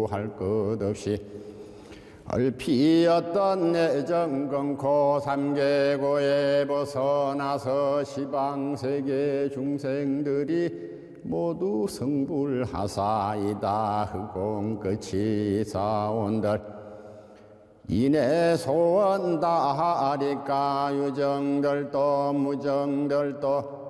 구할 것 없이 얼피었던 내정건코 삼계고에 벗어나서 시방세계 중생들이 모두 성불하사이다. 흑공 끝이 사온들 이내 소원 다하리까 유정들도 무정들도